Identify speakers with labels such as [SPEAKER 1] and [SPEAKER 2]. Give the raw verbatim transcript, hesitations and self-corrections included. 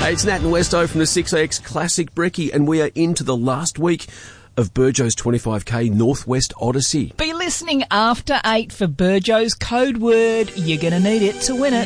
[SPEAKER 1] Hey, it's Nat and Westo from the six A X Classic Brekkie, and we are into the last week of Burjo's twenty-five K Northwest Odyssey.
[SPEAKER 2] Be listening after eight for Burjo's code word. You're going to need it to win it.